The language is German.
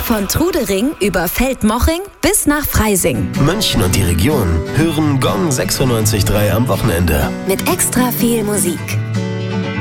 Von Trudering über Feldmoching bis nach Freising. München und die Region hören Gong 96.3 am Wochenende. Mit extra viel Musik.